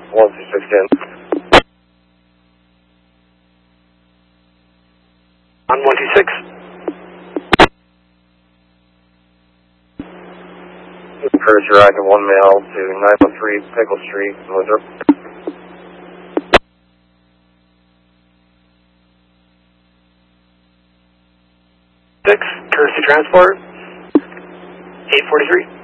12610. On 126. Courtesy ride to 1 male to 903 Pickle Street, Winthrop. 6, courtesy transport, 843.